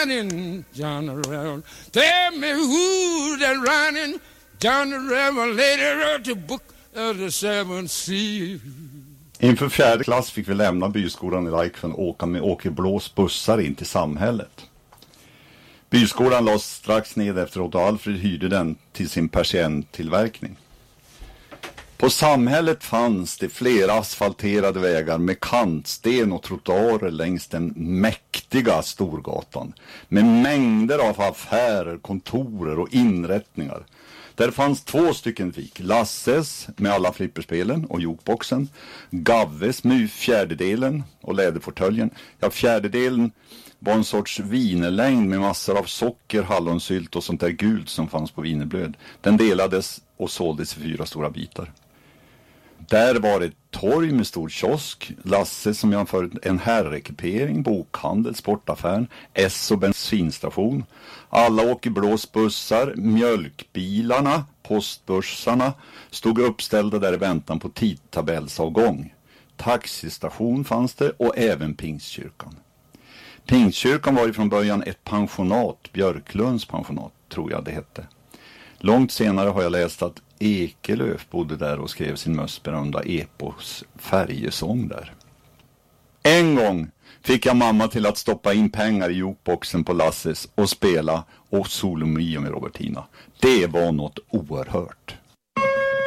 riding down the road. Tell me who's that riding down the river. Lady wrote the book of the seven seas. Inför 4:e klass fick vi lämna byskolan i Laikfen och åka med Åke Blås bussar in till samhället. Byskolan lades strax ned efteråt och Alfred hyrde den till sin persienntillverkning. På samhället fanns det flera asfalterade vägar med kantsten och trottoarer längs den mäktiga Storgatan med mängder av affärer, kontorer och inrättningar. Där fanns 2 stycken fik, Lasses med alla flipperspelen och jukeboxen, Gavves med 4:e och läderfåtöljen. Ja, 4:e var en sorts vinerlängd med massor av socker, hallonsylt och sånt där gult som fanns på vinerblöd. Den delades och såldes i 4 stora bitar. Där var ett torg med stor kiosk, Lasse som jag förut, en herrekipering, bokhandel, sportaffären, och bensinstation. Alla Åke Blås bussar, mjölkbilarna, postbussarna stod uppställda där i väntan på tidtabellsavgång. Taxistation fanns det och även Pingstkyrkan. Pingstkyrkan var ju från början ett pensionat, Björklunds pensionat tror jag det hette. Långt senare har jag läst att Ekelöf bodde där och skrev sin mest berömda epos Färjesång där. En gång fick jag mamma till att stoppa in pengar i jukeboxen på Lasses och spela Och Solomio med Robertina. Det var något oerhört.